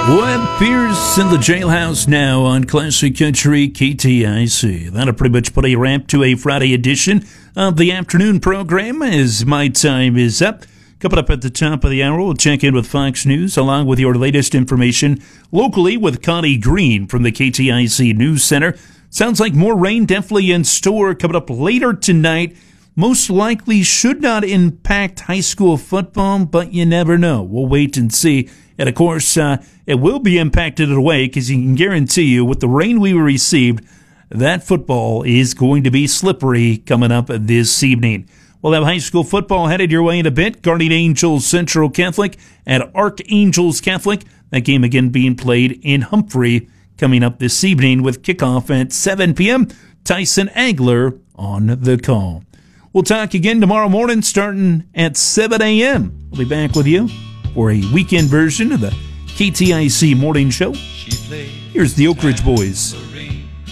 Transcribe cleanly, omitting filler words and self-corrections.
Webb Pierce in the jailhouse now on Classic Country KTIC. That'll pretty much put a wrap to a Friday edition of the afternoon program as my time is up. Coming up at the top of the hour, we'll check in with Fox News along with your latest information locally with Connie Green from the KTIC News Center. Sounds like more rain definitely in store coming up later tonight. Most likely should not impact high school football, but you never know. We'll wait and see. And, of course, it will be impacted in a way because you can guarantee you with the rain we received, that football is going to be slippery coming up this evening. We'll have high school football headed your way in a bit. Guardian Angels Central Catholic and Archangels Catholic. That game again being played in Humphrey coming up this evening with kickoff at 7 p.m. Tyson Agler on the call. We'll talk again tomorrow morning starting at 7 a.m. We'll be back with you for a weekend version of the KTIC Morning Show. Here's the Oak Ridge Boys.